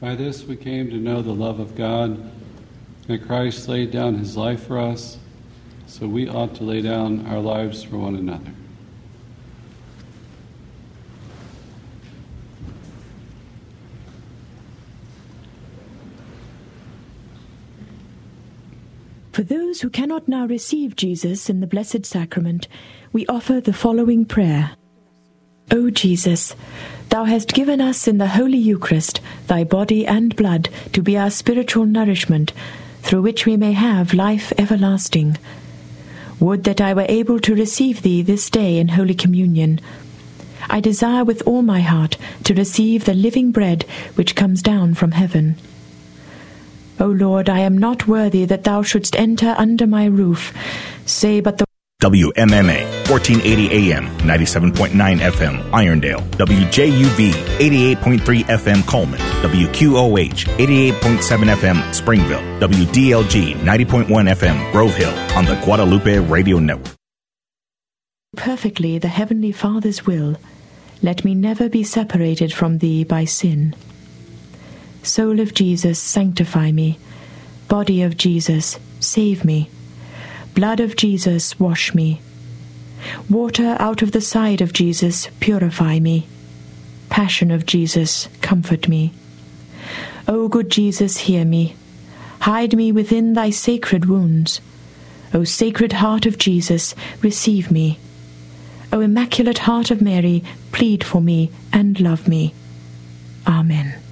By this we came to know the love of God, that Christ laid down his life for us, so we ought to lay down our lives for one another. For those who cannot now receive Jesus in the Blessed Sacrament, we offer the following prayer. O Jesus, Thou hast given us in the Holy Eucharist Thy body and blood to be our spiritual nourishment, through which we may have life everlasting. Would that I were able to receive Thee this day in Holy Communion. I desire with all my heart to receive the living bread which comes down from heaven. O Lord, I am not worthy that Thou shouldst enter under my roof. Say but the WMMA, 1480 AM, 97.9 FM, Irondale. WJUV, 88.3 FM, Coleman. WQOH, 88.7 FM, Springville. WDLG, 90.1 FM, Grove Hill, on the Guadalupe Radio Network. Perfectly the Heavenly Father's will, let me never be separated from Thee by sin. Soul of Jesus, sanctify me. Body of Jesus, save me. Blood of Jesus, wash me. Water out of the side of Jesus, purify me. Passion of Jesus, comfort me. O good Jesus, hear me. Hide me within Thy sacred wounds. O Sacred Heart of Jesus, receive me. O Immaculate Heart of Mary, plead for me and love me. Amen.